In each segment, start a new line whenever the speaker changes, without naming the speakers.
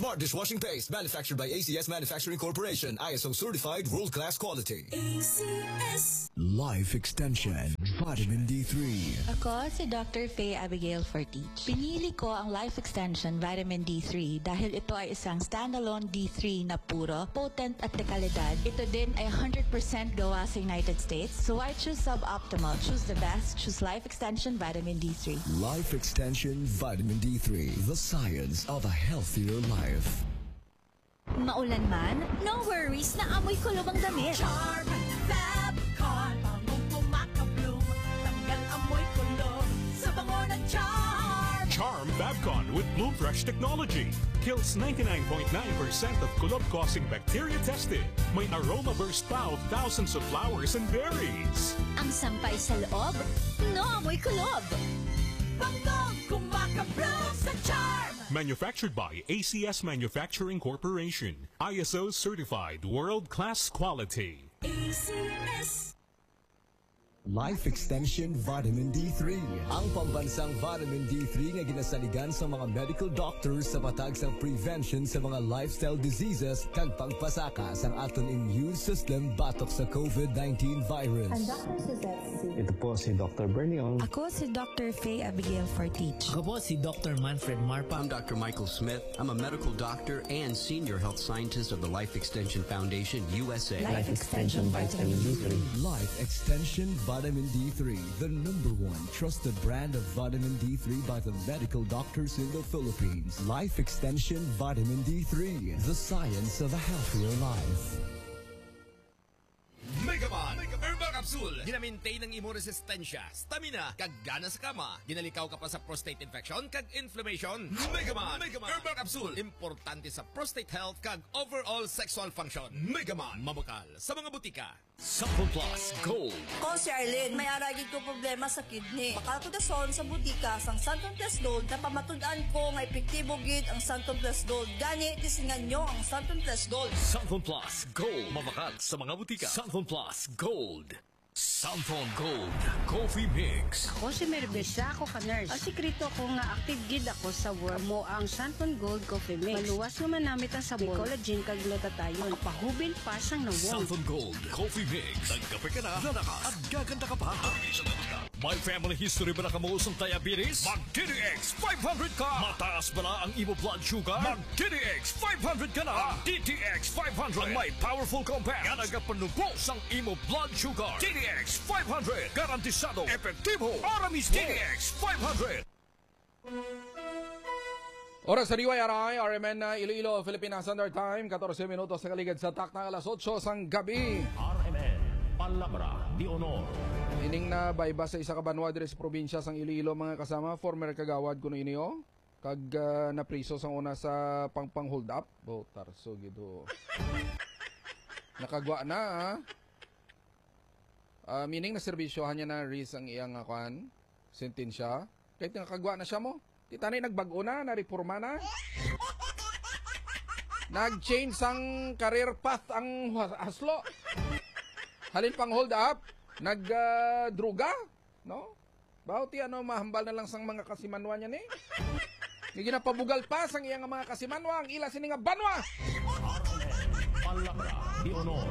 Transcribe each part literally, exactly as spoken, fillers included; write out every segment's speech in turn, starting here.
Smart dishwashing paste manufactured by A C S Manufacturing Corporation. I S O certified world-class quality.
A C S
Life Extension Vitamin D three.
Ako si Doctor Faye Abigail Fortich. Pinili ko ang Life Extension Vitamin D three dahil ito ay isang standalone D three na puro, potent at dekalidad. Ito din ay one hundred percent gawa sa United States. So I choose suboptimal. Choose the best. Choose Life Extension Vitamin D three.
Life Extension Vitamin D three. The science of a healthier life.
Maulan man, no worries na amoy kulob ang damit.
Charm Fabcon, bangong pumakabloom, tanggal amoy kulob sa bango ng Charm.
Charm Fabcon with Bloom Fresh technology kills ninety-nine point nine percent of kulob-causing bacteria tested. May aroma burst pa of thousands of flowers and berries.
Ang sampay sa loob, no amoy kulob.
Bangong kumakabloom sa Charm.
Manufactured by A C S Manufacturing Corporation. I S O certified world-class quality.
A C S
Life Extension Vitamin D three. Ang pambansang vitamin D three nga ginasaligan sa mga medical doctors sa patag sa prevention sa mga lifestyle diseases kag pagpasaka sa aton immune system batok sa COVID nineteen virus.
I'm Doctor Suzette C.
Ito po si Doctor Berniong.
Ako si Doctor Faye Abigail Fortich.
Ako po si Doctor Manfred Marpa.
I'm Doctor Michael Smith. I'm a medical doctor and senior health scientist of the Life Extension Foundation, U S A.
Life Extension Vitamin D three.
Life Extension Vitamin D three, the number one trusted brand of vitamin D three by the medical doctors in the Philippines. Life Extension Vitamin D three, the science of a healthier life.
Megaman Herbal Capsule. Ginamintain ng imo resistensya, stamina, kag gana sa kama. Ginalikaw ka pa sa prostate infection kag inflammation. Megaman Herbal Capsule. Importante sa prostate health kag overall sexual function. Megaman mabakal sa mga butika.
Sample Plus Gold.
Ko si Arlene, may aragid ko problema sa kidney. Bakal ko dason sa butika sang Santon Plus Gold na pamatud-an ko nga epektibo gid ang Santon Plus Gold. Gani tisingan nyo ang Santon Plus Gold.
Sample Plus Gold. Mabakal sa mga butika. Sample Plus Gold. Samphon Gold Coffee Mix.
Ako si Merbesa, ako ka-nurse. Ang sikreto ko nga active gid ako sa work mo ang Samphon Gold Coffee Mix. Maluwas naman namit ang sabon, collagen kag glutathione. Pahubil pa sang nawong.
Samphon Gold Coffee Mix. Nagkape ka na, lalakas, at gaganda ka pa. May family history ba na kamuusong diabetes? Mag-T D X five hundred ka! Mataas ba na ang imo blood sugar? Mag-T D X five hundred ka na! D T X five hundred ang may powerful compound nga nagapanubos ang imo blood sugar. D T X five hundred, garantisado, epektibo, para mismo. D T X five hundred.
Oras sa D Y R I, R M N na Iloilo, Philippine Standard Time, fourteen minutos sa kaligid sa takna alas otso sang gabi.
R M N, Palabra de Honor.
Ining na bayba sa isa ka banwa dire sa probinsya sang Iloilo mga kasama, former kagawad kuno inyo, kag uh, napriso sang una sa pangpang hold up. Bo tarso gido. Nakagwa na ah. Uh, meaning na serbisyohan niya na ris ang iyang akuan, sentensya. Kahit nakagwa na siya mo. Titanay nagbago na, nareforma na. Nag-change ang career path ang haslo. Halin pang hold up, nag-druga, uh, no? Bauti ano, mahambal na lang sang mga kasimanwa niya ni. Nga ginapabugal pa sang iyang mga kasimanwa, ang ila sini nga banwa.
Palabra de Honor.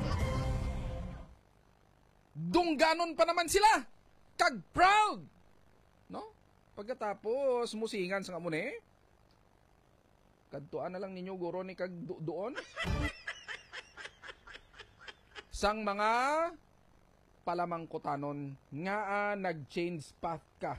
Dungganon pa naman sila. Kag proud. No? Pagkatapos musingan sa kamune. Kadtuan na lang ninyo guro ni kag do doon. Sang mga palamangkutanon nga uh, nag-change path ka.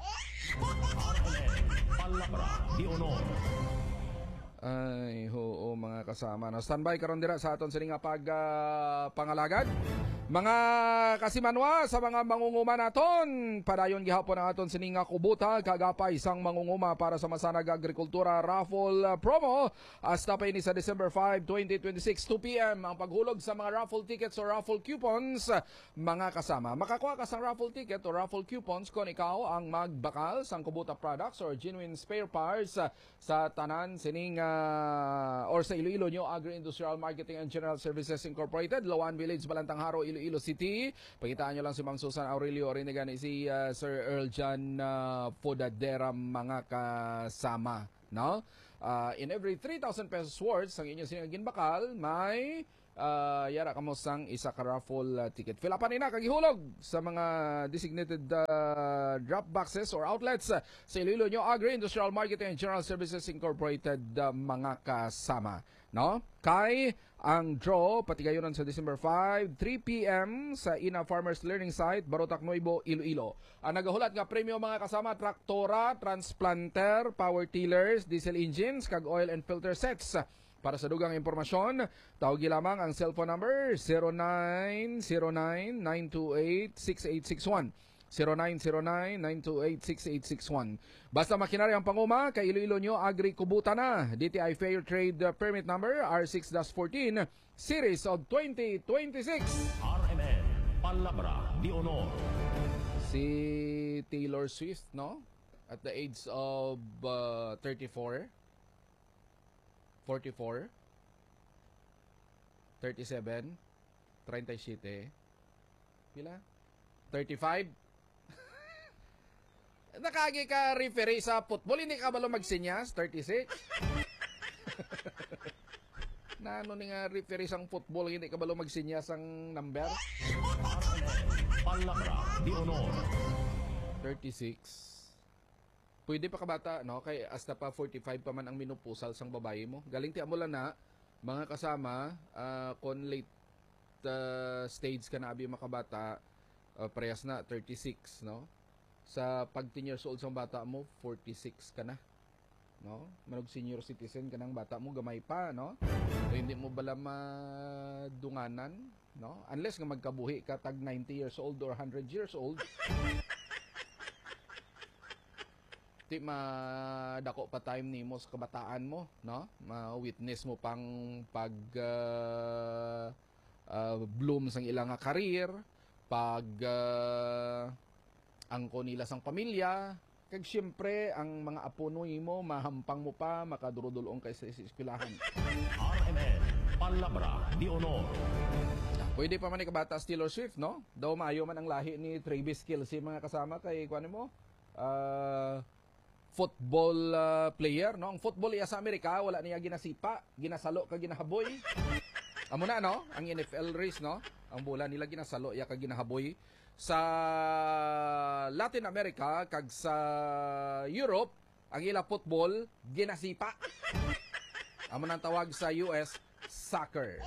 Palabra de Honor.
Ay, oo mga kasama. No, standby karon dira sa aton sa nga pag uh, pangalagad. Mga kasimanwa sa mga mangunguma naton, padayon gihapon ang aton sininga kubuta kagapay isang mangunguma para sa Masanag Agrikultura raffle promo hasta pa ini sa December five, twenty twenty-six, two p m ang paghulog sa mga raffle tickets o raffle coupons mga kasama. Makakuha ka sa raffle ticket o raffle coupons kung ikaw ang magbakal sang kubuta products or genuine spare parts sa tanan sining uh, or sa Iloilo New Agri-Industrial Marketing and General Services Incorporated, Lawan Village, Balantang Haro, Iloilo City. Pakitaan nyo lang si Mang Susan Aurelio Orinigan, si uh, Sir Earl John uh, Fodadera mga kasama. no? Uh, in every three thousand pesos worth sang inyo sinagin bakal, may uh, yara kamo sang isa ka raffle uh, ticket. Fill upan ina kagihulog sa mga designated uh, drop boxes or outlets uh, sa Iloilo nyo Agri Industrial Marketing and General Services Incorporated uh, mga kasama, no? Kay ang draw patigayonan sa December five, three p m sa Ina Farmers Learning Site, Barotac, Nuevo, Iloilo. Ang nagahulat nga premyo mga kasama, traktora, transplanter, power tillers, diesel engines, kag oil and filter sets. Para sa dugang impormasyon, tawagi lamang ang cellphone number zero nine zero nine, nine two eight, six eight six one. zero nine zero nine, nine two eight, six eight six one. Basta makinari ang panguma, kay Iloilo nyo Agri Kubuta na. D T I Fair Trade Permit Number R six fourteen, Series of twenty twenty-six.
R M N, Palabra de Honor.
Si Taylor Swift, no? At the age of uh, thirty-four, forty-four, thirty-seven, thirty-seven, pila? thirty-five. Nakagi ka referee sa football, hindi ka ba magsinyas? thirty-six. Na ano ni nga referee sang football, hindi ka ba magsinyas ang number?
Palabra de Honor.
thirty-six. Pwede pa ka bata, no? Kay hasta pa forty-five pa man ang minupusal sang babae mo. Galing ti amo lang na, mga kasama, uh, kon late uh, stage ka na abi makabata, uh, parehas na thirty-six, no? Sa pag ten years old sang bata mo, forty-six ka na, no? Manog senior citizen ka ng bata mo, gamay pa, no? So, hindi mo bala madunganan, no? Unless nga magkabuhi ka tag ninety years old or one hundred years old. Di madako pa time nimo sa kabataan mo, no? Ma-witness mo pang pag uh, uh, bloom sang ilang career, pag uh, angko nila sang pamilya, kag siyempre ang mga apo mo mahampang mo pa, makadurudulong kay sa eskwelahan.
R M N, Palabra de Honor.
Pwede pa man ikabata si Taylor Swift, no? Daw maayo man ang lahi ni Travis Kelce mga kasama kay kuan mo. Uh, football uh, player, no? Ang football iya sa Amerika, wala niya ginasipa, ginasalo ka ginahaboy. Amo na, no? Ang N F L race, no? Ang bola nila ginasalo iya ka ginahaboy. Sa Latin America kag sa Europe, ang ila football ginasipa. Amo nang tawag sa U S, soccer.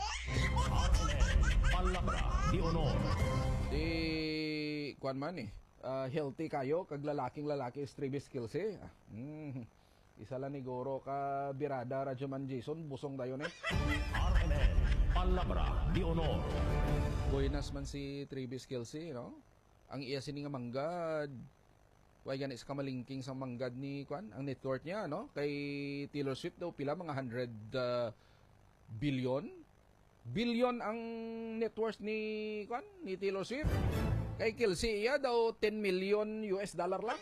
Palabra de Honor.
Di kuan man eh. Uh, healthy kayo kag lalaking lalaki is Travis Kelce. Ah, mm, isa lang ni Goro ka birada radyo man Jason, busong dayon eh.
R M N, Palabra de Honor.
Buenas man si Travis Kelce, no? Ang iya sini nga manggad. Way gani sa kamalingking sa manggad ni kuan, ang net worth niya, no? Kay Taylor Swift daw pila mga one hundred uh, billion. Billion ang net worth ni kuan, ni Taylor Swift. Kay Kelce iya daw ten million U S dollar lang.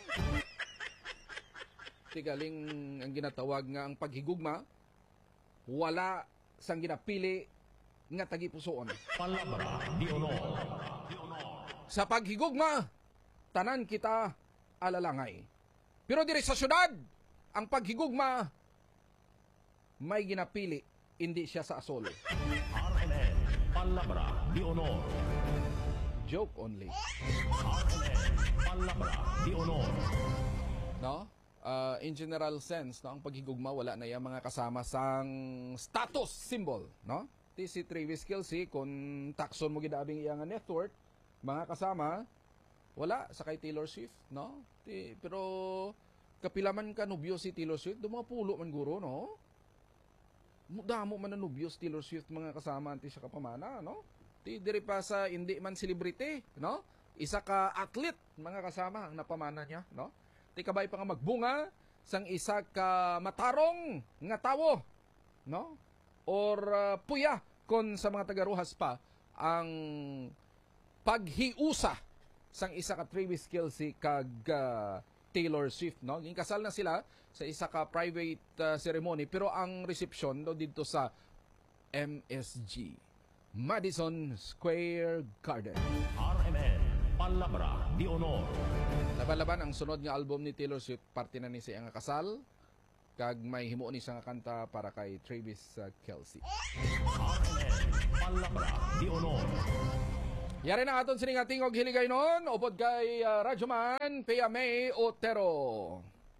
Tigaling ang ginatawag nga ang paghigugma, wala sang ginapili nga tagipusoon.
Palabra de Honor.
Sa paghigugma, tanan kita alalangay. Pero diri sa syudad, ang paghigugma may ginapili, hindi siya sa asol.
R M N, Palabra de Honor.
Joke only.
R M N, Palabra de Honor.
No? Uh, in general sense, no, ang paghigugma wala na yung mga kasama sang status symbol, no? Ti si Travis Kelce, kung takson mo gidabing iyang net worth, mga kasama, wala sa kay Taylor Swift, no? Ti, pero kapilaman ka nubyo si Taylor Swift, do mga pulo man guro, no? Damo man na nubyo si Taylor Swift, mga kasama, anti siya kapamana, no? Ti diri pa sa hindi man celebrity, no? Isa ka athlete, mga kasama, ang napamana niya, no? Ti kabay pa nga magbunga sang isa ka matarong nga tawo, no? Or uh, puya kon sa mga tagaruhas pa ang paghiusa sang isa ka Travis Kelce kag uh, Taylor Swift, no? Ginkasal na sila sa isa ka private uh, ceremony, pero ang reception do dito sa M S G, Madison Square Garden.
R M N, Palabra de Honor.
Laban-laban ang sunod nga album ni Taylor Swift, parte na ni siya nga kasal. kag may himuon ni sa nga kanta para kay Travis uh, Kelce.
R M N Palabra de Honor.
Yari na aton sining ating og hiligay noon upod kay uh, Radyoman Pea May Otero.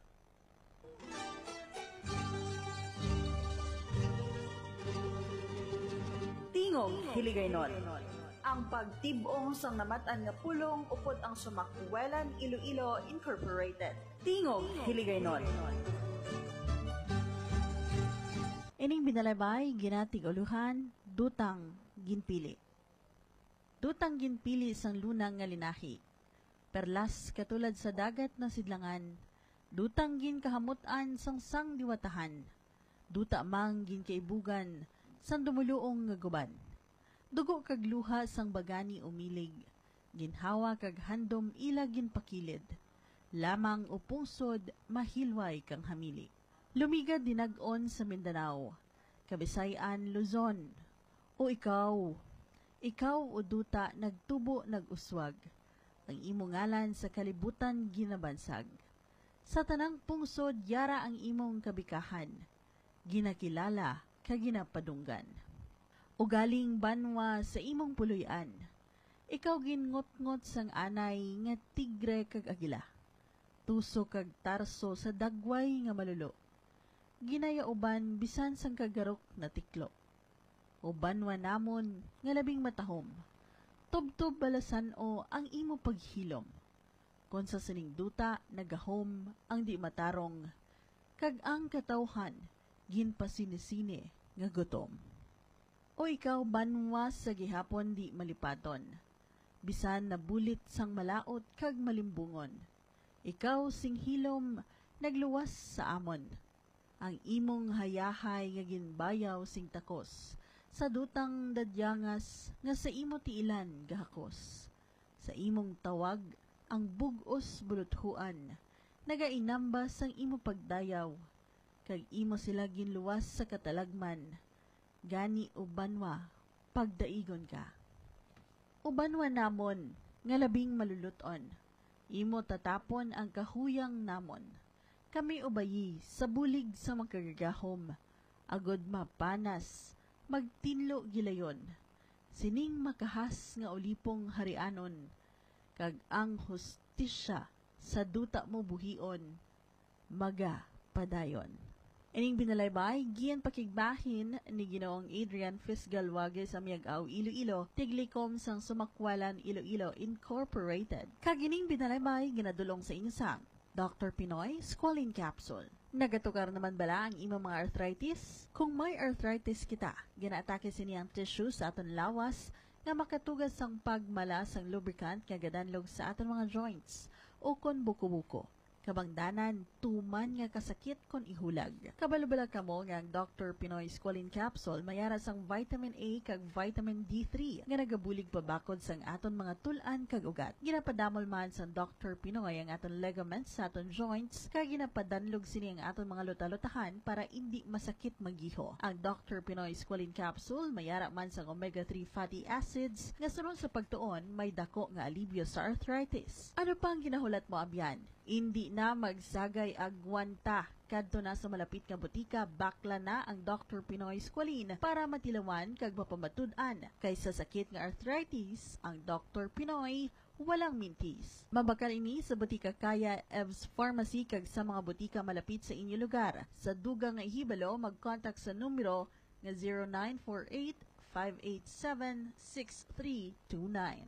Tingog Hiligaynon. Ang pagtibong sang namatan nga pulong upod ang Sumakwelan Iloilo Incorporated. Tingog Hiligaynon.
Ining binalabay ginatig uluhan dutang ginpili. Dutang ginpili sang lunang nga linahi. Perlas katulad sa dagat na sidlangan. Dutang gin kahamutan sang sang diwatahan. Duta mang gin kaibugan sang dumuluong nga guban. Dugo kag luha sang bagani umilig. Ginhawa kag handom ila ginpakilid. Lamang upungsod mahilway kang hamili. Lumigad dinag-on sa Mindanao, Kabisayan, Luzon. O ikaw, ikaw o duta nagtubo nag-uswag. Ang imo ngalan sa kalibutan ginabansag. Sa tanang pungsod yara ang imong kabikahan. Ginakilala ka ginapadunggan. O galing banwa sa imong puluyan. Ikaw gingot-ngot sang anay nga tigre kag agila. Tuso kag tarso sa dagway nga malulo. Ginaya uban bisan sang kagarok na tiklo. Ubanwa namon nga labing matahom. Tubtob balasan o ang imo paghilom. Kon sa sining duta nagahom ang di matarong. Kag ang katawhan ginpasinisine nga gutom. O ikaw banwa sa gihapon di malipaton. Bisan nabulit sang malaot kag malimbungon. Ikaw sing hilom nagluwas sa amon. Ang imong hayahay nga ginbayaw sing takos, sa dutang dadyangas nga sa imo tiilan gahakos. Sa imong tawag ang bugos buluthuan, nagainamba sang imo pagdayaw, kag imo sila ginluwas sa katalagman, gani ubanwa pagdaigon ka. Ubanwa namon nga labing maluluton, imo tatapon ang kahuyang namon. Kami ubayi sa bulig sa magkagagahom, agod mapanas, magtinlo gilayon, sining makahas nga ulipong harianon, kag ang hustisya sa duta mo buhion, maga padayon. Ining binalaybay, giyan pakigbahin ni Ginoong Adrian Fisgalwage sa Miagaw, Iloilo, tiglikom sang Sumakwalan Iloilo Incorporated. Kagining binalaybay, ginadulong sa inyong Doctor Pinoy Squalene Capsule. Nagatukar naman bala ang imong mga arthritis? Kung may arthritis kita, ginaatake siniyang tissue sa aton lawas nga makatugas sang pagmala sang lubricant nga gadanlog sa aton mga joints o kon buko-buko. Kabangdanan, tuman nga kasakit kon ihulag. Kabalubala kamo nga ang Doctor Pinoy Squalene Capsule mayara sang vitamin A kag vitamin D three nga nagabulig pabakod sang aton mga tulan kag ugat. Ginapadamol man sang Doctor Pinoy ang aton ligaments sa aton joints kag ginapadanlog sini ang aton mga luta-lutahan para hindi masakit magiho. Ang Doctor Pinoy Squalene Capsule mayara man sang omega three fatty acids nga sunod sa pagtuon may dako nga alibyo sa arthritis. Ano pang ginahulat mo abyan? Hindi na magsagay agwanta. Kadto na sa malapit nga butika, bakla na ang Doctor Pinoy Squalene para matilawan kag mapamatud-an. Kaysa sakit nga arthritis, ang Doctor Pinoy walang mintis. Mabakal ini sa butika Kaya Evs Pharmacy kag sa mga butika malapit sa inyo lugar. Sa dugang nga ihibalo, mag-contact sa numero nga zero nine four eight, five eight seven, six three two nine.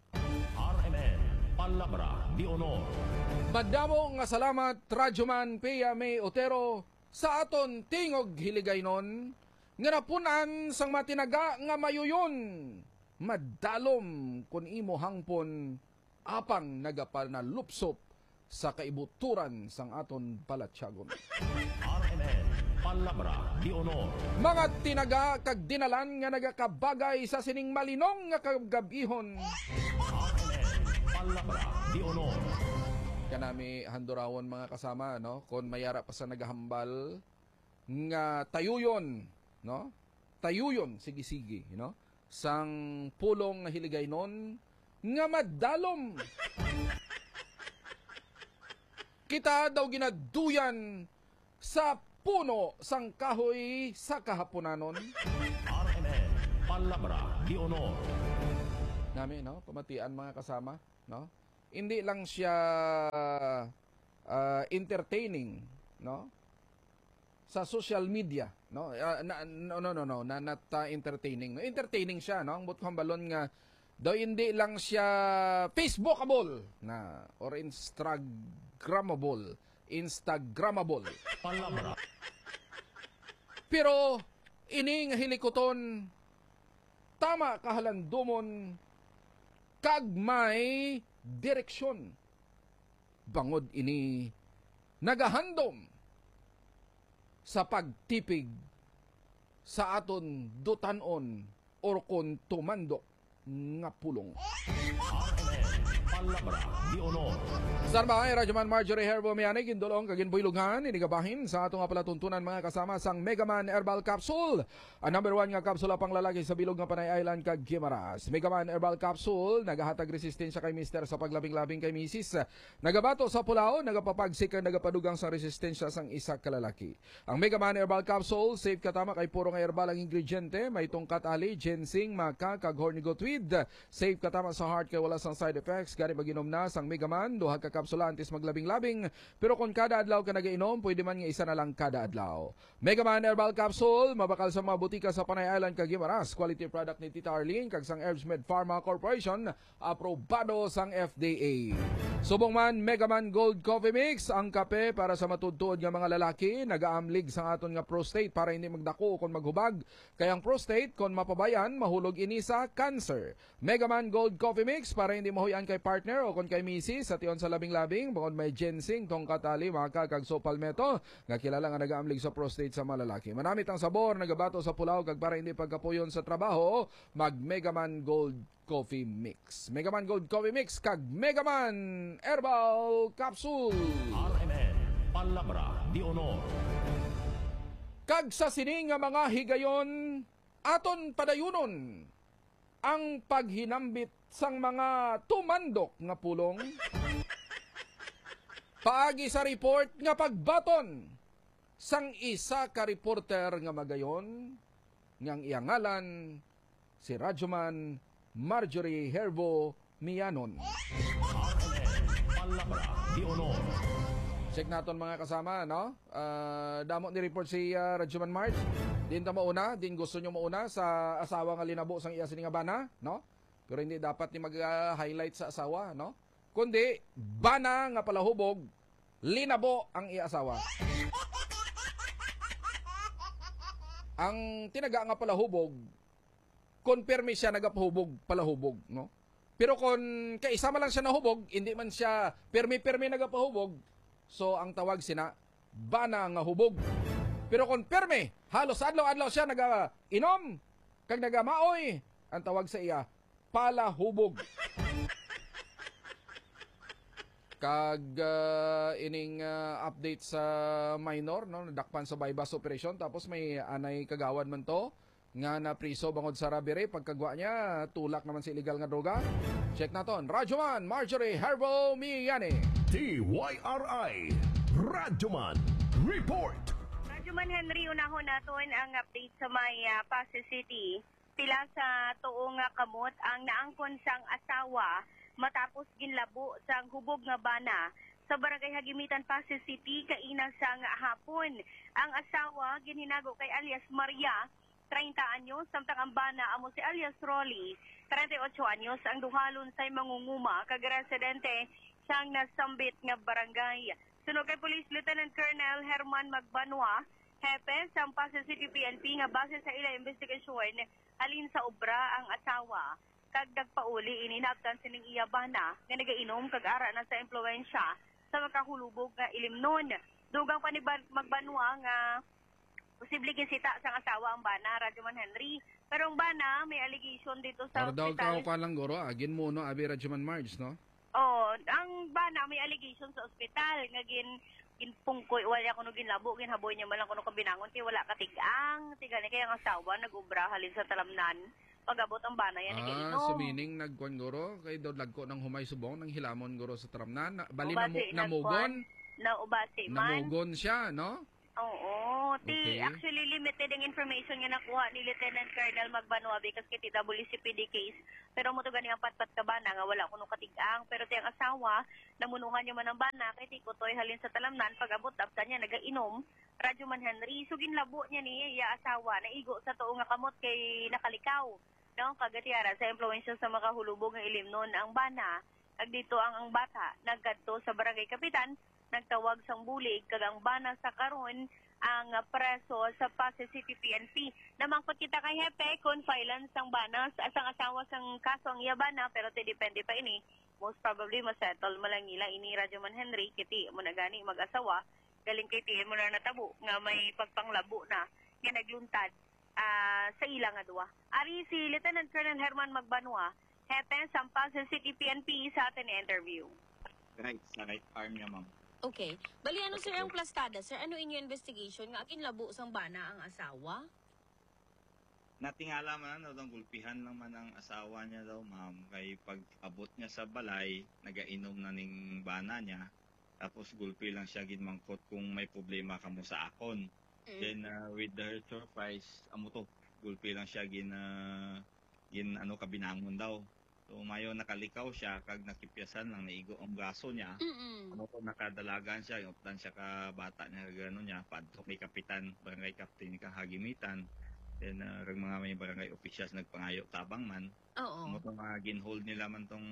R M N Palabra de Honor.
Madamo nga salamat Radyoman Pea May Otero sa aton tingog hiligaynon nga napunan sang matinaga nga mayuyon. Madalom kun imo hangpon apang nagapanalupsop sa kaibuturan sang aton palatyagon.
R M N Palabra de Honor.
Mga tinaga kag dinalan nga nagakabagay sa sining malinong nga kagabihon.
R M N Palabra de Honor.
Kanami handurawon mga kasama, no, kon mayara pa sa nagahambal nga tayuyon, no, tayuyon sige-sige, you know, sang pulong nga hiligaynon nga madalom. Kita daw ginaduyan sa puno sang kahoy sa kahaponanon.
R M N, Palabra de Honor.
Nami, no? Pamatian mga kasama, no? Hindi lang siya uh, entertaining, no? Sa social media, no? Uh, na, no, no, no, no, na, not uh, entertaining. No? Entertaining siya, no? Ang butang balon nga, daw hindi lang siya Facebookable na or Instagramable. Instagramable.
Palabra.
Pero, ining hilikoton, tama kahalandumon, kag may direksyon. Bangod ini nagahandom sa pagtipig sa aton dutanon or kon tumandok nga pulong.
R M N, Palabra de Honor.
Saan ba ay Radyoman Marjorie Herbo Miani, gindulong kaginbuylugan, inigabahin sa atong palatuntunan mga kasama sang Megaman Herbal Capsule. Ang number one nga kapsula pang lalaki sa bilog nga Panay Island kag Guimaras. Megaman Herbal Capsule, nagahatag resistensya kay mister sa paglabing-labing kay misis. Nagabato sa pulao, nagapapagsik kag nagapadugang sa resistensya sang isa ka lalaki. Ang Megaman Herbal Capsule, safe katama kay puro nga herbal ang ingrediente, may tungkat ali, ginseng, maca, kag hornigot weed. Safe katama sa heart kay wala sang side effects. Gani maginom na sang Megaman, duha ka kapsula antes maglabing-labing. Pero kung kada adlaw ka nagainom, pwede man nga isa na lang kada adlaw. Megaman Herbal Capsule, mabakal sa mga butika sa Panay Island kag Guimaras. Quality product ni Tita Arlene kag sang Herbsmed Pharma Corporation, aprobado sang F D A. Subong man Megaman Gold Coffee Mix, ang kape para sa matudtuod nga mga lalaki, nagaamlig sa aton nga prostate para hindi magdako kon maghubag. Kaya ang prostate kon mapabayan, mahulog ini sa cancer. Megaman Gold Coffee Mix para hindi mahuyan kay partner o kon kay misis sa tion sa labing-labing, bangod may ginseng, tongkatali, maca kag sopalmeto nga kilala nga nagaamlig sa prostate sa mga lalaki. Manamit ang sabor, nagabato sa pulaw kag para hindi pagkapuyon sa trabaho, mag Megaman Gold Coffee Mix. Megaman Gold Coffee Mix kag Megaman Herbal Capsule.
R M N, Palabra de Honor.
Kag sa sining nga mga higayon, aton padayunon ang paghinambit sang mga tumandok nga pulong. Paagi sa report nga pagbaton sang isa ka reporter nga magayon ngang iyangalan si Radyoman Marjorie Herbo Mianon.
R M N, Palabra de Honor.
Check naton mga kasama, no? Uh, damo ni report si uh, Radyoman Marge. Din ta mauna, din gusto nyo mauna sa asawa nga linabo sang iya sini nga bana, no? Pero hindi dapat ni mag-highlight sa asawa, no? Kundi bana nga palahubog, linabo ang iya asawa. Ang tinaga nga palahubog, konpermi siya nagapahubog palahubog, no? Pero kung kaisama lang siya nahubog, hindi man siya permi-permi nagapahubog, so ang tawag sina bana nga hubog. Pero kung permi, halos adlaw-adlaw siya naga-inom, kag nagamaoy, ang tawag sa iya palahubog. Kag uh, ining uh, update sa minor, no, nadakpan sa bypass operation, tapos may anay kagawan man to nga na priso bangod sa robbery. Pagkagwa niya, tulak naman si illegal nga droga. Check naton, Radyoman Marjorie Herbo Miani.
T Y R I Radyoman Report.
Radyoman Henry, unahon naton ang update sa may uh, Pasay City. Pila sa tuong nga kamot ang naangkon sang asawa matapos ginlabo sang hubog nga bana sa Barangay Hagimitan, Pasay City, kainang sang hapon. Ang asawa ginhinago kay alias Maria, thirty anyos, samtang ang bana amo si alias Rolly, thirty-eight anyos, ang duhalon say mangunguma kag residente sang nasambit nga barangay. Sunog kay Police Lieutenant Colonel Herman Magbanwa, hepe sa Pasay City P N P nga base sa ila investigasyon alin sa obra ang asawa. Kag nagpauli ininabtan sining iya bana nga nagainom kag ara na sa impluwensya sa makahulubog nga ilimnon. Dugang pa ni Magbanwa nga posible ginsita sang asawa ang bana, Radyoman Henry. Pero ang bana may allegation dito sa
Or daw
ospital.
ka lang goro, agin mo no, abi Radyoman Marge, no?
Oh, ang bana may allegation sa ospital nga gin ginpungkoy wala kuno ginlabo ginhaboy niya malang kuno kabinangon kay wala katigang tigani kay ang asawa nagubra halin sa talamnan pagabot ang bana yan nagainom.
Ah, so meaning nagkuan goro kay daw lagko ng humay subong nang hilamon goro sa talamnan. Bali
Ubasi,
namu, namugon.
Na ubasi man.
Namugon siya, no?
Oo. Ti,
Okay.
actually, limited ang information nga nakuha ni Lieutenant Colonel Magbanua because kiti W C P D case. Pero mo to gani ang patpat ka bana nga wala kuno katigang. Pero ti ang asawa, namunuhan niya man ang bana, kay ti kutoy halin sa talamnan, pag-abot abta niya, nagainom, Radyo Man Henry, so ginlabo niya ni iya asawa, naigo sa tuong nga kamot kay nakalikaw. No, kagatiara sa impluensya sa makahulubog nga ilim noon ang bana, ag dito ang ang bata, naggadto sa barangay kapitan, nagtawag sang bulig kagang bana sa karon ang uh, preso sa Pasay City P N P. Namangkot kita kay Hepe kung filance sang bana asang asawa sang kaso ang yabana pero te depende pa ini. Most probably masettle mo lang nila ini Radyo Man Henry kiti mo na gani mag-asawa galing kay tiyan mo na natabo nga may pagpanglabo na nga nagluntad uh, sa ilang adwa. Ari si Lieutenant Colonel Herman Magbanua, Hepe sang Pasay City P N P sa atin interview.
Right, sa right arm niya, ma'am.
Okay. Bali, ano sir ang plastada? Sir, ano inyo investigation? Nga akin labo sang bana ang asawa?
Natingala man ano, daw gulpihan lang man ang asawa niya daw, ma'am. Kay pag abot niya sa balay, nagainom na ning bana niya. Tapos gulpi lang siya ginmangkot kung may problema kamo sa akon. Mm. Then uh, with her surprise, amo to, gulpi lang siya gin, uh, gin ano, kabinangon daw. So mayo nakalikaw siya kag nakipyasan lang naigo ang braso niya.
Mm-mm.
Ano ko nakadalagan siya, updan siya ka bata niya gano niya, padtok ni kapitan, barangay captain ni kahagimitan. Then uh, mga may barangay officials nagpangayo tabang man.
Oo.
Ano to nga ginhold nila man tong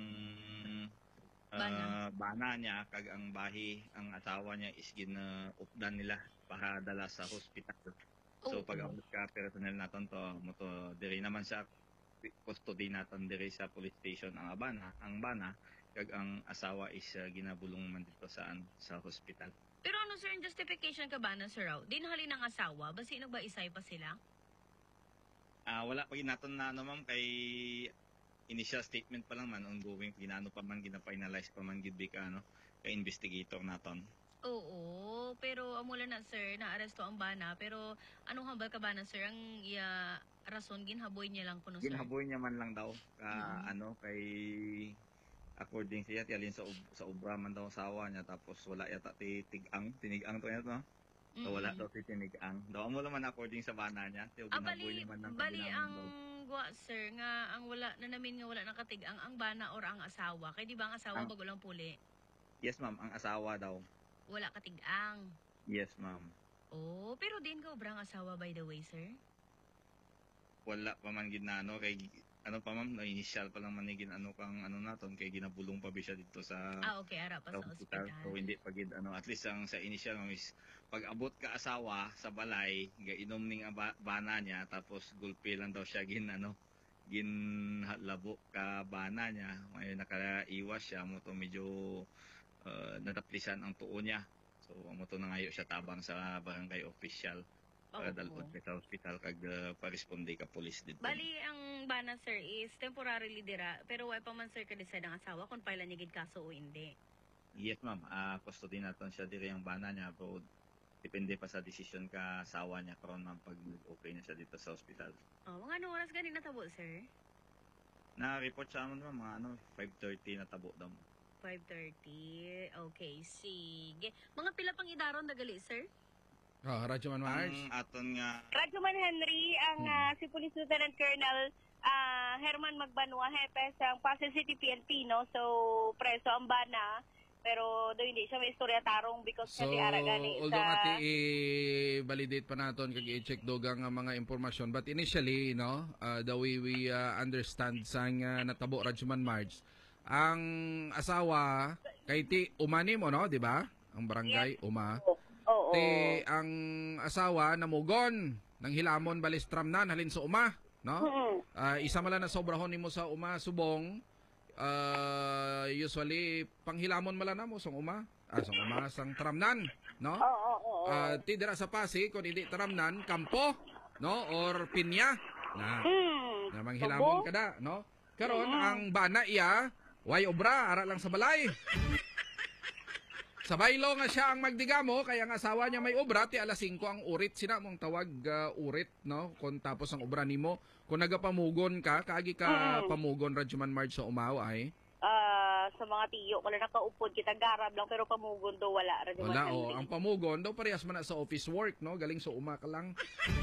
uh,
bana.
bana niya kag ang bahi ang asawa niya is gin uh, updan nila pahadala sa hospital. So
Oo.
pag abot ka personnel naton to, mo to diri naman siya custody natin diri sa police station ang abana, ang bana, kag ang asawa is uh, ginabulong man dito saan sa hospital.
Pero ano sir, yung justification ka ba na sir raw? Di nahalin ng asawa, basi nagba-isay pa sila?
Ah, uh, wala pa ginaton na ano ma'am kay initial statement pa lang man ongoing, ginano pa man gina-finalize pa man gid ka ano kay investigator naton.
Oo, pero amula na sir, na-aresto ang bana, pero anong hambal ka ba na sir, ang iya rason ginhaboy niya lang kuno sir?
Ginhaboy niya man lang daw ka
mm-hmm.
ano kay according siya tialin sa sa obra man daw asawa niya tapos wala yata ti tigang tinigang to yato no. So wala daw ti tinigang. Daw mo naman according sa bana niya, tiyo
ah,
ginhaboy
bali,
naman ng
bali ang gwa sir nga ang wala na namin nga wala nakatigang ang bana or ang asawa. Kay di ba ang asawa ang, bago lang puli?
Yes ma'am, ang asawa daw.
Wala katigang.
Yes ma'am.
Oh, pero din ka obrang asawa by the way sir?
Wala pa man gid na ano kay ano pa ma'am, no, initial pa lang man gid ano kang ano naton kay ginabulong pa siya dito sa
ah, okay, ara pa sa, sa hospital.
So hindi pa gid ano, at least ang sa initial ma'am is pag abot ka asawa sa balay, gainom ning bana niya tapos gulpi lang daw siya gin ano, gin labo ka bana niya, may nakaiwas siya mo to medyo uh, nataplisan ang tuo niya. So amo to nangayo siya tabang sa barangay official. Para
oh,
dalot
oh.
sa hospital kag uh, pa-responde ka police dito.
Bali ang bana sir is temporarily dira pero why pa man sir ka decide ang asawa kung pailan niya gid kaso o hindi.
Yes ma'am, ah uh, custody naton siya diri ang bana niya pero depende pa sa desisyon ka asawa niya karon ma'am pag okay na siya dito sa hospital.
Oh, mga ano oras gani natabo sir?
Na-report sa amon ma'am mga ano five thirty natabo daw.
five thirty. Okay, sige. Mga pila pang idaron dagali sir?
Oh, Radyo Man Mars.
Ang aton nga
Radyo Man Henry, ang uh, si Police Lieutenant Colonel uh, Herman Magbanua, Hepe sa Pasay City P N P, no? So, preso ang bana, pero do hindi siya may istorya tarong because
so,
kasi aragani
although
sa...
ati i-validate pa naton kag i-check dogang mga impormasyon, but initially, no, uh, the way we uh, understand sang uh, natabo Radyo Man Mars, ang asawa kay ti umani mo, no, di ba? Ang barangay
yes.
Uma.
Oo.
Ti ang asawa namugon nang hilamon balistramnan halin sa Uma, no?
Mm-hmm.
Uh, isa man lang na sobrahon nimo sa Uma subong. Uh, usually panghilamon mala na mo sang Uma. Ah, sang Uma sang tramnan, no?
Oo, oo, oo.
Uh, ti dira sa Pasig kun hindi tramnan, kampo, no? Or pinya. Na.
Hmm.
Na manghilamon kada, no? Karon mm-hmm. ang bana iya way obra ara lang sa balay. Sa baylo nga siya ang magdigamo, kaya ang asawa niya may obra, ti alas singko ang urit, sina mong tawag uh, urit, no? Kung tapos ang obra nimo, kung nagapamugon ka, kaagi ka mm. pamugon, Radyo Man Mars sa umaw ay?
Uh, sa mga tiyo. Wala nakaupod kita garab lang pero pamugon do wala. Radyo
Wala,
Man
oh.
Henry.
Ang pamugon, daw parehas man na sa office work, no? Galing sa uma ka lang.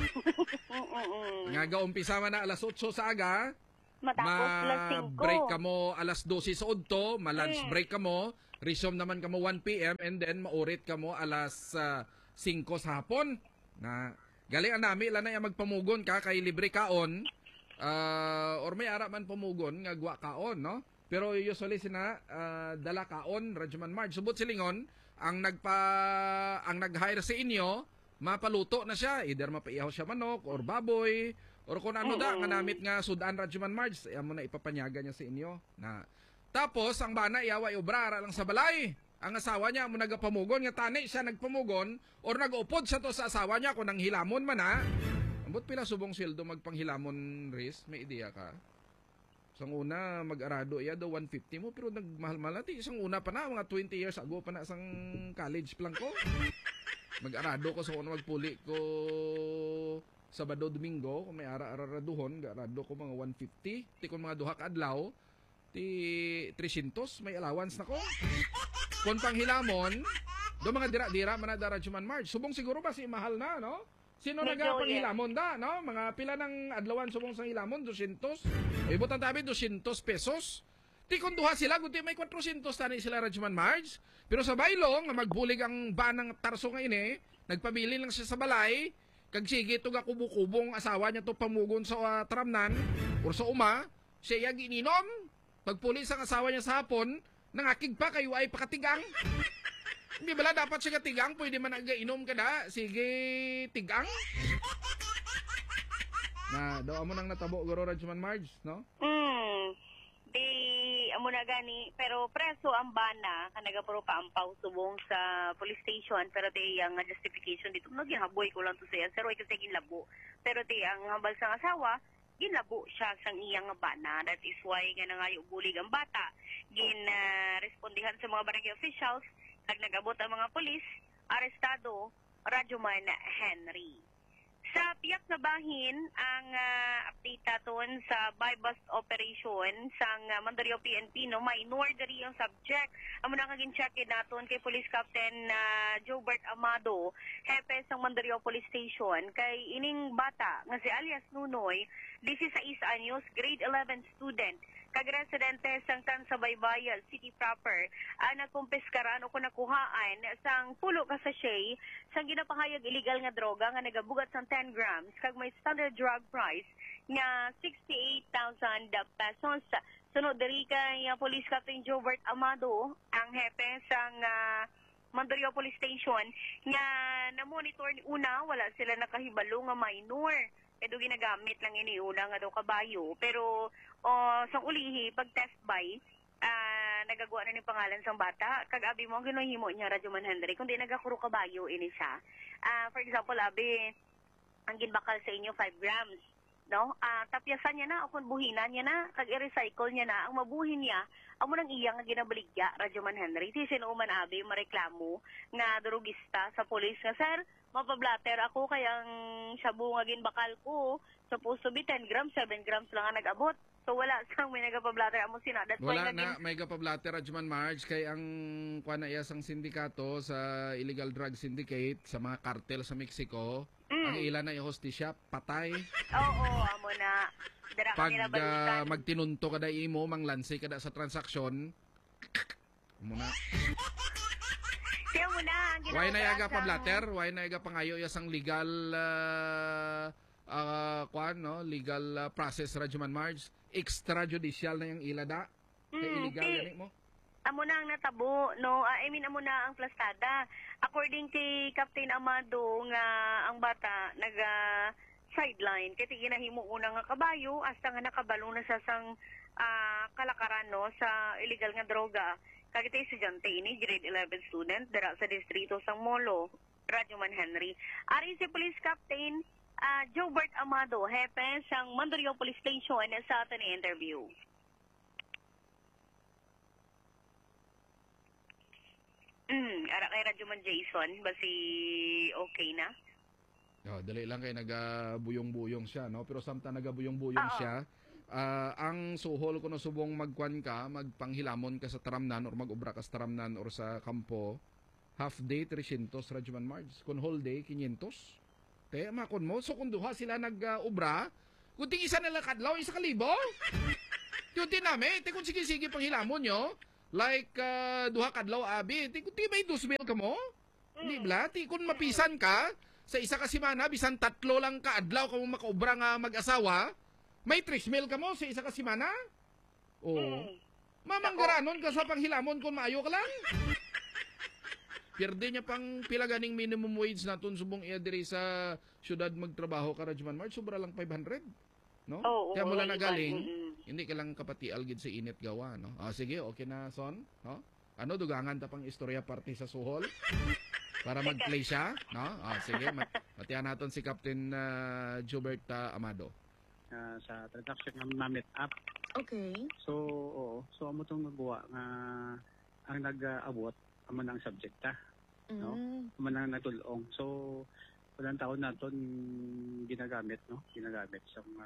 Nga ga-umpisa man na alas otso sa aga.
Matapos alas singko.
Ma-break ka mo alas dose sa udto, ma-lunch
Mm.
break ka mo, resume naman ka mo one p m and then maurit ka mo alas uh, singko sa hapon. Na galing ang nami, ilan na yung magpamugon ka kay libre kaon. Uh, or may ara man pamugon nga gwa kaon, no? Pero usually sina uh, dala kaon, Radyoman Marge. Subot silingon, ang nagpa ang nag-hire sa inyo, mapaluto na siya. Either mapaihaw siya manok or baboy or kung ano da nga namit nga sudan Radyoman Marge, ay mo na ipapanyaga niya sa inyo. Na tapos ang bana iyawa obrara lang sa balay. Ang asawa niya mo nagapamugon nga tani siya nagpamugon or nag-upod siya to sa asawa niya kung nang hilamon man ha. Ambot pila subong sweldo magpanghilamon, Riz? May ideya ka? Isang una, mag-arado iya do one fifty mo, pero nagmahal-mahal natin. Isang una pa na, mga twenty years ago pa na isang college lang ko. Mag-arado ko, sa una magpuli ko Sabado, Domingo, kung may ara-araraduhon, mag-arado ko mga one fifty. Ti kung mga duha ka adlaw, ti three hundred, may allowance na ko. Kung panghilamon, do mga dira-dira, manadara Radyoman Marge. Subong siguro ba si mahal na, no? Sino nagapanghilamon da, no? Mga pila ng adlawan subong sa hilamon, two hundred. Ay butang tabi, two hundred pesos. Ti kung duha sila, kundi may four hundred tani sila Radyoman Marge. Pero sa baylong, magbulig ang banang tarso nga ini, nagpabili lang siya sa balay, kag sige ito ga kubo-kubong asawa niya to pamugon sa uh, tramnan, or sa uma, siya yung ininom. Pagpuli sa asawa niya sa hapon, nangakig pa kayo ay pakatigang. Hindi bala dapat siya tigang, pwede man nag-inom ka na, sige tigang. Na, daw amo nang natabo garo Radyoman Marge, no?
Hmm. Di amo na gani pero preso ang bana kanaga puro paampaw subong sa police station pero di ang justification dito no ginaboy ko lang to siya pero ay kasi ginlabo. Pero di ang hambal sa asawa ginlabo siya sang iyang bana. That is why nga nangayo bulig ang bata. Gin uh, respondihan sa mga barangay officials kag nag-abot ang mga pulis, arestado, Radyoman Henry. Sa piyak na bahin, ang uh, update naton sa bypass operation sang uh, Mandaluyong P N P, no, minor diri ang subject. Amo na kagin check naton kay Police Captain uh, Jobert Amado, hepe sang Mandaluyong Police Station, kay ining bata nga si alias Nunoy, sixteen anyos, grade eleven student, kag residente sang Tansabaybayan City proper, ang nagkumpiskaran o kung nakuhaan sang pulo ka sachet sang ginapahayag illegal nga droga nga nagabugat sang ten grams kag may standard drug price nga sixty-eight thousand pesos. Sunod diri kay uh, Police Captain Jobert Amado, ang hepe sang uh, Mandaluyong Police Station, nga na-monitor ni una, wala sila nakahibalo nga minor. Kaya ginagamit lang iniuna nga daw kabayo. Pero uh, sa ulihi, pag test by, uh, nagagawa na ni pangalan sang bata. Kag abi mo, ang ginuhimo niya, Radyoman Henry, kundi nagakuro kabayo ini siya. Uh, for example, abi, ang ginbakal sa inyo, five grams. No? Uh, tapyasan niya na, o kung buhinan niya na, kag i-recycle niya na, ang mabuhin niya, amo nang iya nga ginabaligya, Radyoman Henry. Di sinuman abi, mareklamo, nga drugista sa polis nga, sir, mapablatter ako kayang shabu nga ginbakal ko supposed to be ten grams, seven grams lang ang nag-abot. So wala sang may nagapablatter amo sina. That's
wala
why
na may gapablatter Radyoman Marge kay ang kuan na iya sang sindikato sa illegal drug syndicate sa mga cartel sa Mexico. Mm. Ang ilan na i-hostisya patay.
Oo, amo na. Dara
pag
kanila
uh, magtinunto kada imo manglansi kada sa transaksyon. Amo na.
Kaya mo na, ang
Why na yaga pa blatter? Why na yaga pangayo yasang legal uh, uh, kwan, no? Legal uh, process Radyoman Marge? Extrajudicial na yung ilada? Mm, kaya illegal
si,
yan mo?
Amo na ang natabo, no? Uh, I mean, amo na ang plastada. According kay Captain Amado, nga ang bata naga sideline, kaya ginahimo una nga kabayo, hasta nga nakabalo na sa sang uh, kalakaran, no? Sa illegal nga droga. Kagitay estudyante ini, grade eleven student, dara sa distrito sang Molo, Radyoman Henry. Ari si Police Captain uh, Jobert Amado, hepe sang Mandaluyong Police Station sa atin interview. Mm, ara kay Radyoman Jason, basi okay na?
Oh, dali lang kay nagabuyong-buyong siya, no? Pero samtang nagabuyong-buyong
Uh-oh.
siya, uh, ang suhol kuno subong magkwan ka, magpanghilamon ka sa taramnan or mag-obra ka sa taramnan or sa kampo, half day three hundred Radyoman Marge, kun whole day quinientos. Te makon mo so kun duha sila nag-obra, kun ting isa nila kadlaw isa ka libo. Tuti nami, te kun sige-sige panghilamon nyo, like uh, duha kadlaw abi, te kun ti may two mil ka mo? Di ba? Ti kun mapisan ka sa isa ka semana bisan tatlo lang ka adlaw ka mo makaobra nga mag-asawa, may three mil ka mo sa isa ka semana? Oo. Mamanggaranon ka sa panghilamon kung maayo ka lang. Pierde niya pang pila ganing minimum wage naton subong iya diri sa syudad magtrabaho ka Radyoman Marge, sobra lang five hundred. No?
Oo,
Kaya mula
oo,
na galing,
mm-hmm.
hindi ka lang kapatial gid sa init gawa, no? Ah, sige, okay na son, no? Ano dugangan ta pang istorya parte sa suhol? Para mag-play siya, no? Ah, sige, mat matiyan naton si Captain uh, Jobert uh, Amado.
Uh, sa transaction ng Mamit app.
Okay.
So, oo. So, amo itong nagawa nga ang nag-abot, amo ng subjecta. No?
Mm.
Amo nang natulong. So, walang taon naton ginagamit, no? Ginagamit sa mga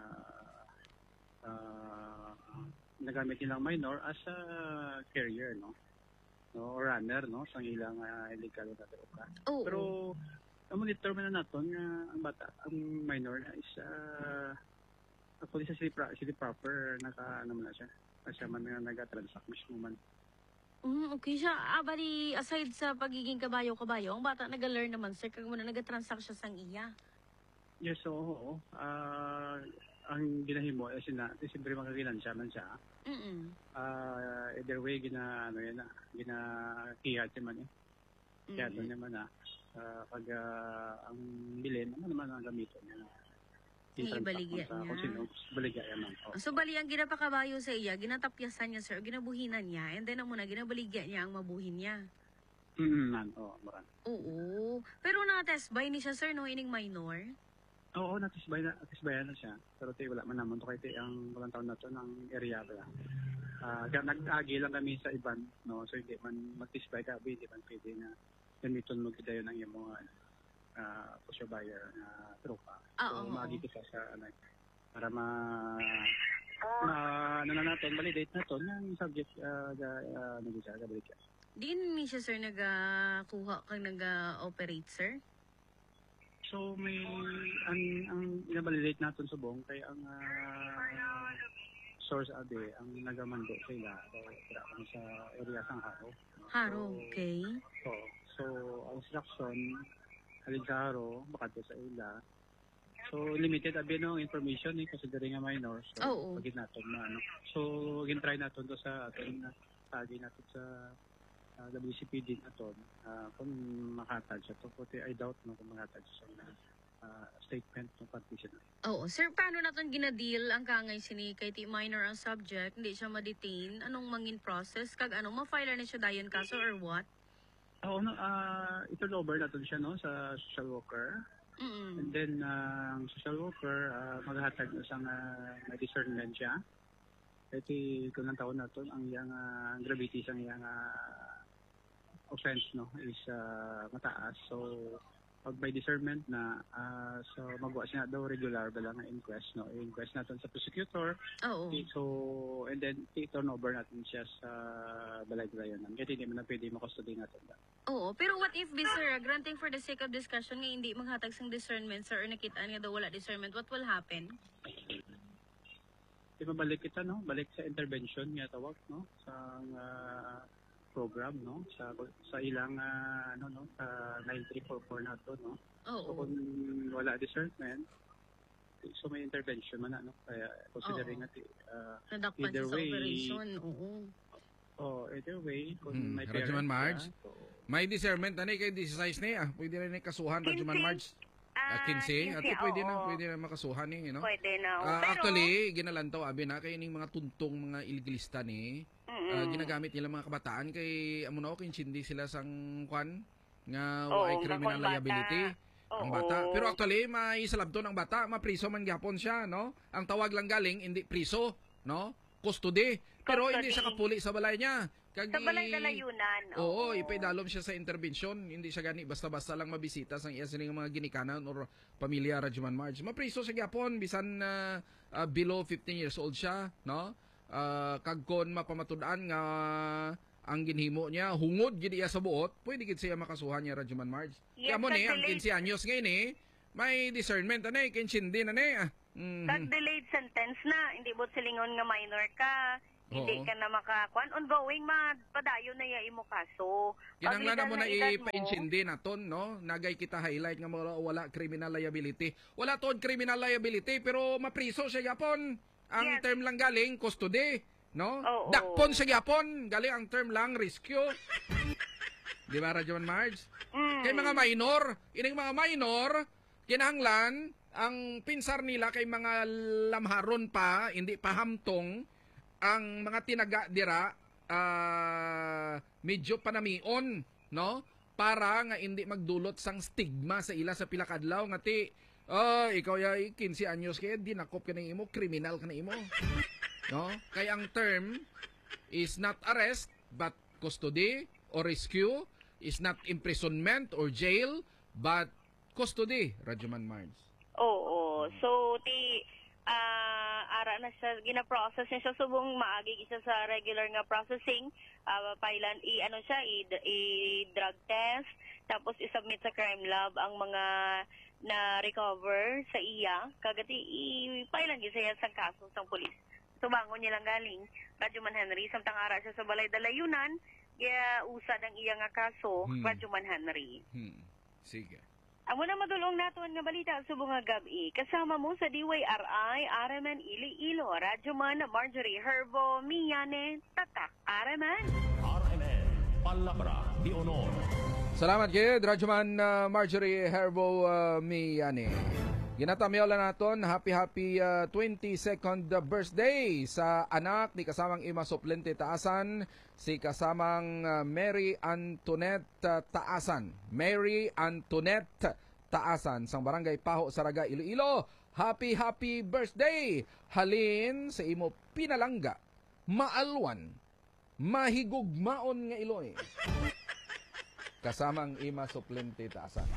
uh, ginagamit nilang minor as a carrier, no? No, or runner, no? Sa ilang uh, illegal na droga.
Oo.
Pero, ang monitor man na naton nga ang bata, ang minor na is uh, ako sa city, city proper naka ano man na siya. Kasi man nga nag-transact mismo man.
Mm, okay siya. Ah, bali, aside sa pagiging kabayo-kabayo, ang bata nag-learn naman, sir, kag muna nag-transact siya sang iya.
Yes, so, oo. Uh, ang ginahimo, eh, sina, siyempre makagilansya man siya.
Mm-mm.
Uh, either way, gina, ano yan na, gina-kiyat man eh. Kiyat mm-hmm. naman na. Uh, pag uh, ang bilin, ano naman ang gamito niya na.
Ibaligya niya.
Kung sino, baligya naman. Oh.
So, bali, ang ginapakabayo sa iya, ginatapyasan niya, sir, o ginabuhinan niya, and then ang muna, ginabaligya niya ang mabuhin niya.
Mm-hmm. Oo, maran.
Oo. Pero na-test by ni siya, sir, no, ining minor?
Oo, natisbay na, natisbayan na siya. Pero tayo wala man naman to kahit ang walang taon na to ng area ba. Uh, kaya nag-agi lang kami sa iban, no? So, hindi man magtisbay ka, hindi man pwede na gamiton mo kita yun ang iyong mga uh, pusher buyer na uh, tropa.
Ah,
so,
oo.
maagi kita sa ano, para ma ma ano na natin, validate na to yung subject uh, uh, nag-isa, gabalik ka.
Di ni siya, sir, nag-kuha kang nag-operate, sir?
So, may ang ang inabalidate natin sa buong kaya ang uh, source abe ang nagamando sila so tira kami sa area sang Haro.
Haro, okay.
So, so ang instruction halin sa Haro bakit sa ila. So limited abi no information ni considering a minor. So
oh,
pagin natin na ano. So gin try natin to sa atin na tagi natin sa uh, W C P D naton uh, kung makatag siya to puti I doubt no kung makatag siya na uh, statement ng partition.
Oo, sir, paano natin gina-deal ang kangay sini kay ti minor ang subject, hindi siya ma-detain, anong mangin process, kag ano, ma-file na siya dayon kaso or what?
Oo, no, uh, ito over natin siya no sa social worker.
Mm-mm.
And then ang uh, social worker uh, maghatag na sang uh, may discernment siya. Kasi kung ang taon natin ang iyang uh, gravity sang iyang uh, offense no is uh, mataas. So pag may discernment na uh, so magawa siya daw regular ba lang na inquest no inquest natin sa prosecutor.
Oo.
So and then i-turn over natin siya sa balay-balayan natin. Kasi hindi man na pwede makustody natin ba.
Oo, pero what if this, sir, granting for the sake of discussion nga hindi maghatag sang discernment, sir, or nakita nga daw wala discernment, what will happen?
Di ba balik kita no balik sa intervention nga tawag no sa uh, program no sa sa ilang uh, ano no sa nine three four four nato no.
Oo.
So kung wala discernment so may intervention man no kaya considering natin uh,
either way operation oo.
Oh, either way kung
hmm,
may
Radyoman Marge
so,
may discernment ani kay size niya pwede rin kasuhan Radyoman Marge.
Ah,
quinze,
quinze,
at pwede
oo.
na pwede na makasuhan ni, you know.
Pwede na.
Uh,
pero
actually, ginalantaw abi na kay ning mga tuntong mga illegalista ni.
Mm-mm.
Uh, ginagamit nila mga kabataan kay amo na kin hindi sila sang kwan nga
Oo,
why criminal
bata.
liability ang bata.
Oo.
Pero actually, may salabton ang bata, mapriso man gyapon siya, no? Ang tawag lang galing hindi priso, no? Custody. Pero
Custody.
hindi siya kapuli sa balay niya. Kag
Sa balay dalayunan.
Oo, ipaidalom siya sa intervention. Hindi siya gani basta-basta lang mabisita sa iya sining mga ginikanan or pamilya Rajuman Marge. Mapriso sa gyapon bisan na uh, uh, below fifteen years old siya, no? Uh, kag kon mapamatud-an nga ang ginhimo niya hungod gid iya sa buot, pwede gid siya makasuhan niya Rajuman Marge.
Yes,
Kaya mo ni ang
delayed-
fifteen anyos ngayon eh, may discernment ani, kinchindi na ni. Ah. Mhm.
Kag delayed sentence na, hindi mo silingon nga minor ka, hindi
Oo.
ka na makakuan, ongoing ma padayon na ya imo kaso. Pag
Kinanglan na
legal
mo na
edad mo,
ipa-insindi naton, no? Nagay kita highlight nga wala, wala criminal liability. Wala tod criminal liability pero mapriso siya yapon. Ang
Yes.
term lang galing custody, no?
Oo.
Dakpon siya yapon, galing ang term lang rescue. Di ba, Rajuman Marge?
Mm.
Kay mga minor, ining mga minor, kinahanglan ang pinsar nila kay mga lamharon pa, hindi pa hamtong, ang mga tinaga dira uh, medyo panamion, no? Para nga hindi magdulot sang stigma sa ila sa pila ka adlaw nga ti oh, ikaw ya fifteen anyos kay dinakop ka na imo, criminal ka na imo. No? Kay ang term is not arrest but custody or rescue, is not imprisonment or jail but custody, Rajuman Marge.
Oo. So ti ah ara na siya gina-process niya siya subong maagi isa sa regular nga processing, uh, pailan i ano siya i, i drug test tapos i-submit sa crime lab ang mga na recover sa iya kagati i pailan gyud siya sa kaso sa pulis. Subangon niya lang galing Rajuman Henry samtang ara siya sa balay dalayunan kaya usad ang iya nga kaso
Hmm.
Rajuman Henry.
Hmm. Sige.
Amo na madulong naton nga balita sa mga gabi. Kasama mo sa D Y R I, Araman Iloilo, Rajuman, Marjorie Herbo, Miyane, Tatak, Araman.
R M N, Palabra de Honor.
Salamat kay Rajuman uh, Marjorie Herbo uh, Miyane. Ginatamyola naton happy happy uh, twenty-second birthday sa anak ni kasamang ima suplente Taasan, si kasamang uh, Mary Antoinette uh, Taasan. Mary Antoinette Taasan sang barangay Paho, Saraga, Iloilo. Happy happy birthday. Halin sa imo pinalangga, maalwan, mahigugmaon nga Iloy. Kasamang ima suplente Taasan.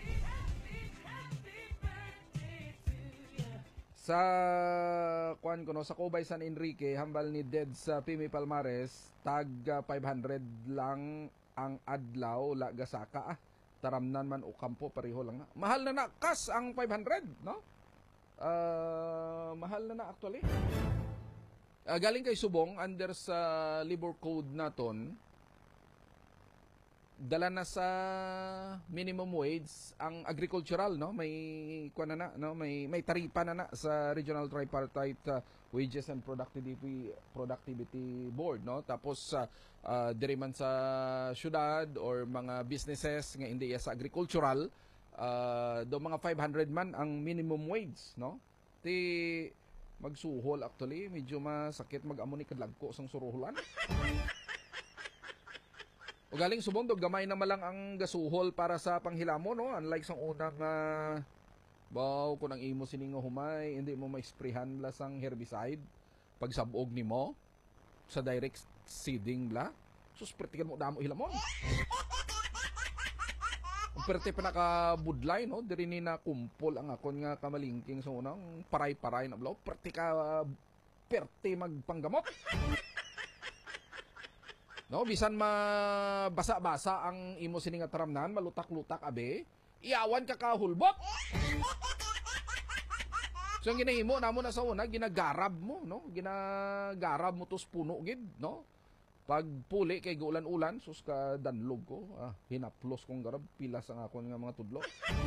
Sa kuan ko no, sa Cubay San Enrique, hambal ni Ded sa Pimi Palmares, tag uh, five hundred lang ang adlaw la gasaka ah. Taramnan man o kampo pareho lang na. Mahal na na kas ang five hundred, no? Uh, mahal na na actually. Uh, galing kay Subong under sa labor code naton. Dala na sa minimum wage ang agricultural, no? May kuan na na, no? May may taripa na na sa Regional Tripartite uh, Wages and Productivity Productivity Board, no? Tapos uh, uh, diri man sa syudad or mga businesses nga hindi sa agricultural, uh, do mga five hundred man ang minimum wage, no? Ti magsuhol actually, medyo masakit mag-amo ni kadlagko sang suruholan. O galing Subong, do gamay na malang ang gasuhol para sa panghilamo, no? Unlike sa unang uh, baw kung ang imo sining humay, hindi mo ma-sprayhan bla sang herbicide pag sabog nimo sa direct seeding bla. Sus pertikan mo damo hilamon. Perte pa nakabudlay, no? Diri ni na kumpol ang akon nga kamalingking sa unang paray-paray na bla. Perti ka uh, perti magpanggamot. No, bisan mabasa-basa ang imo sining nga taramnan, malutak-lutak abe, iyawan ka kahulbot. So ang ginahimo namo na sa una, ginagarab mo, no? Ginagarab mo tos puno gid, no? Pag puli kay guulan-ulan, sus ka danlog ko, ah, hinaplos kong garab pilas ang akon nga mga tudlo.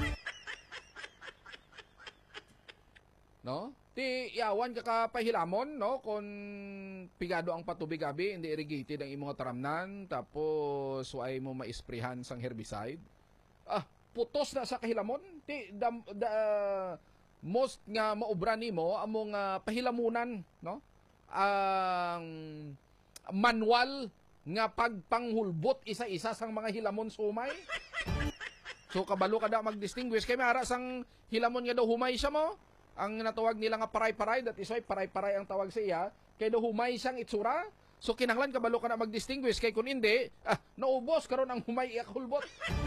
No? Ti yawan ka kapahilamon, no? Kung pigado ang patubig abi, hindi irrigated ang imong taramnan, tapos way mo maisprehan sang herbicide. Ah, putos na sa kahilamon. Ti da, da, most nga maobra nimo among uh, pahilamunan, no? Ang manual nga pagpanghulbot isa-isa sang mga hilamon sumay. So kabalo ka da mag-distinguish kay mara sang hilamon nga daw humay siya mo. Ang natawag nila nga paray-paray, that is why paray-paray ang tawag sa iya, kay do humay siyang itsura. So kinahanglan kabalo ka na mag-distinguish kay kun hindi, ah, naubos karon ang humay iyak hulbot.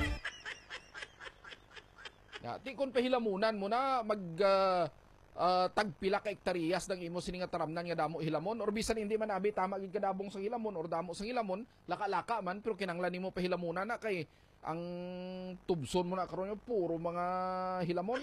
Ya, ti kun pahilamunan mo na mag uh, uh, tagpila ka hektaryas ng imo sini nga taramnan nga damo hilamon or bisan hindi man abi tama gid kadabong sa hilamon or damo sa hilamon, laka-laka man pero kinahanglan nimo pahilamunan na kay ang tubson mo na karon puro mga hilamon.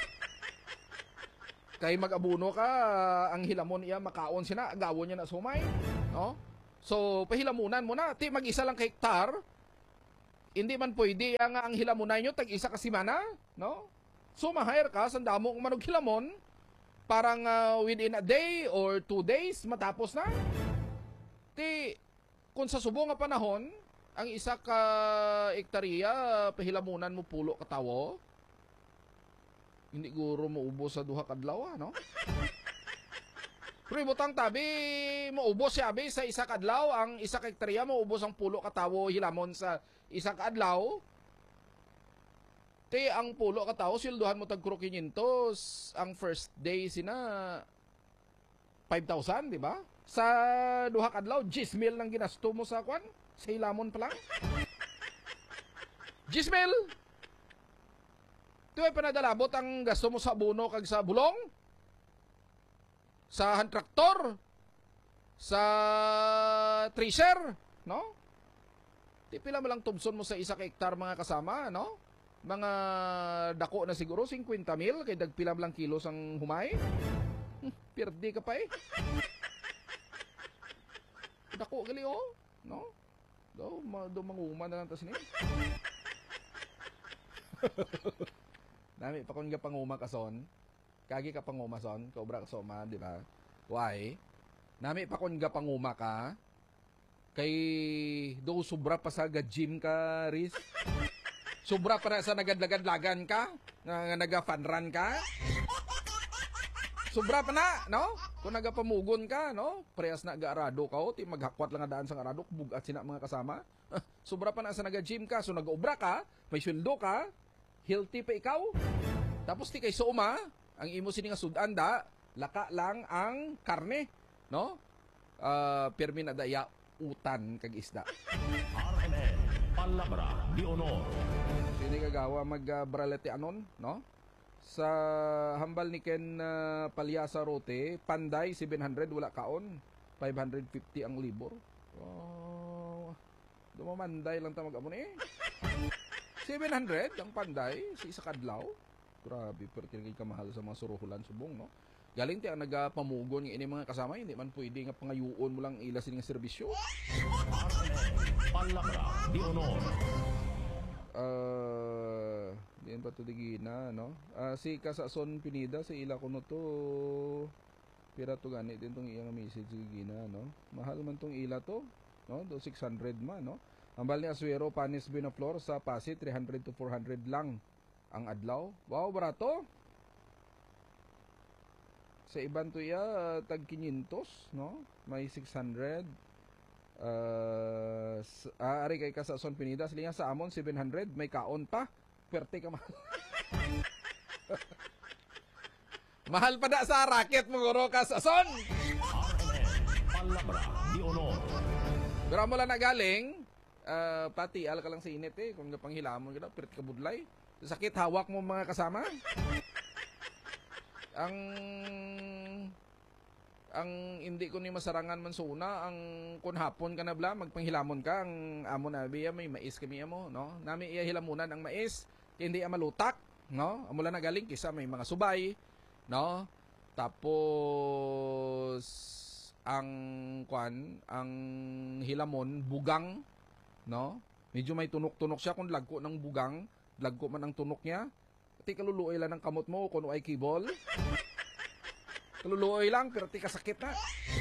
Kay mag-abuno ka, ang hilamon iya makaon sina, agawon niya na sumay, no? So, pahilamunan mo na, ti mag-isa lang ka hektar, hindi man pwede ang, ang hilamunan nyo, tag-isa ka simana, no? So, ma-hire ka, sandamo kung manog hilamon, parang uh, within a day or two days, matapos na. Ti, kung sa subo nga panahon, ang isa ka hektarya, pahilamunan mo pulo katawo, hindi guro maubos sa duha kadlaw, no? Pero butang tabi, maubos siya abi sa isa kadlaw, ang isa ka hektarya maubos ang pulo katawo hilamon sa isa kadlaw. Te ang pulo katawo silduhan mo tag quinientos, ang first day sina five thousand, di ba? Sa duha kadlaw, ten mil nang ginasto mo sa kwan, sa hilamon pa lang. ten mil. Ito ay panadalabot ang gasto mo sa abono kag sa bulong, sa hand traktor, sa thresher, no? Di pila mo lang tubson mo sa isa ka hektar mga kasama, no? Mga dako na siguro fifty mil kay dagpila lang kilos ang humay. Hmm, pirdi ka pa eh. Dako gali oh, no? Do, ma, do manguma na lang tas ni. Nami pa kon nga panguma kason. Kagi ka panguma son, Cobra Kasoma, di ba? Why? Nami pa kon nga panguma ka. Kay do sobra pa sa gym ka, Riz. Sobra pa na sa nagadlagad-lagan ka, nga naga-fun run ka. Sobra pa na, no? Kung nagapamugon ka, no? Prehas na gaarado ka, ti maghakwat lang nga daan sa arado, bugat sina mga kasama. Sobra pa na sa naga-gym ka, so nag-obra ka, may sweldo ka, healthy pa ikaw. Tapos ti kay suma, ang imo sini nga sudan da, laka lang ang karne, no? Uh, permi na daya utan kag isda.
R M N Palabra di Honor.
Sini kagawa mag-bralete anon, no? Sa hambal ni Ken uh, Palyasa Rote, Panday seven hundred wala kaon, five hundred fifty ang libor. Oh, dumamanday lang ta mag-amon eh. seven hundred ang Panday sa isa kadlaw. Grabe, pero kinagay ka mahal sa mga suruhulan subong, no? Galing ti ang nagapamugon ng ini mga kasama, hindi man pwede nga pangayuon mo lang ila sining serbisyo.
Palabra di Honor.
Uh, diyan pa to digina, no? Uh, si Kasason Pinida, sa ila ko no to, pira to gani din tong iyang message digina, no? Mahal man tong ila to, no? Do six hundred man, no? Ang bal ni Asuero Panis Binaflor sa Pasig, three hundred to four hundred lang ang adlaw. Wow, barato. Sa iban to iya, uh, tag quinientos, no? May six hundred. Uh, ah, ari kay Kasason Pinida, sila sa amon seven hundred, may kaon pa. Pwerte ka mahal. Mahal pa da sa racket mo, guro Kasason.
R M N Palabra di Honor.
Pero mo lang na galing, uh, pati al ka lang sa init eh, kung napanghilamon ka daw, pirit ka budlay. Sakit hawak mo mga kasama. Ang ang hindi ko ni masarangan man suna, ang kun hapon ka na bla, magpanghilamon ka, ang amo na biya may mais kami amo, no? Nami iya hilamunan ang mais, hindi ang malutak, no? Amo lang na galing kisa may mga subay, no? Tapos ang kwan, ang hilamon bugang, no? Medyo may tunok-tunok siya kung lagko ng bugang, lagko man ang tunok niya. Ti kaluluoy lang ng kamot mo kung ay kibol. Kaluluoy lang pero ti kasakit na.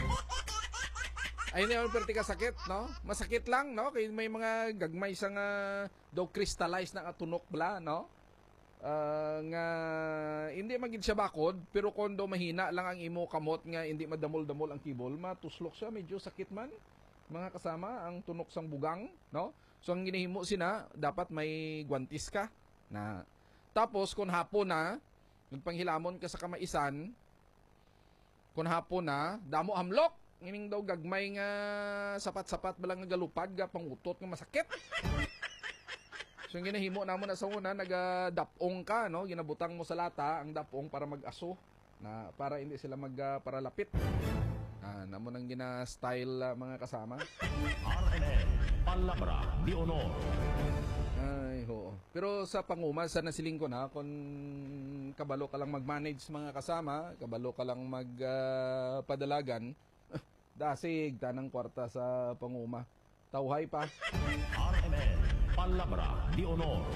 Ayun naman pero ti kasakit, no? Masakit lang, no? Kay may mga gagmay sa nga daw crystallized na tunok bla, no? Uh, nga hindi magid siya bakod pero kondo mahina lang ang imo kamot nga hindi madamol-damol ang kibol, matuslok siya, medyo sakit man. Mga kasama ang tunok sang bugang, no? So ang ginihimo sina, dapat may guantis ka na. Tapos kung hapon na, nagpanghilamon ka sa kamaisan, kung hapon na, damo hamlok, ngining daw gagmay nga sapat-sapat balang nga galupad ga pangutot nga masakit. So yung ginahimo namo na sa una nagadapong ka no, ginabutang mo sa lata ang dapong para mag-aso na para hindi sila mag uh, para lapit. Ah, namo nang gina-style uh, mga kasama.
R N N Palabra de Honor.
Ay, oo. Pero sa panguma, sa nasiling ko na, kung kabalo ka lang mag-manage mga kasama, kabalo ka lang magpadalagan, uh, dasig, tanang kwarta sa panguma. Tauhay pa.
R M N Palabra de Honor.